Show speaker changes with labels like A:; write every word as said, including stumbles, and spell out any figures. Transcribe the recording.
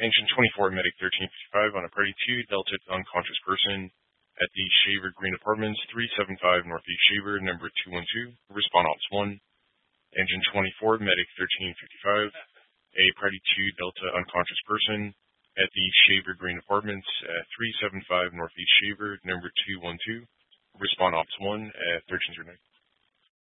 A: Engine twenty-four, Medic thirteen fifty-five on a party two, Delta unconscious person at the Shaver Green Apartments, three seventy-five Northeast Shaver, number two one two. Respond Ops one. Engine twenty-four, Medic thirteen fifty-five, a party two, Delta unconscious person at the Shaver Green Apartments, uh, three seventy-five Northeast Shaver, number two one two. Respond Ops one at thirteen oh nine.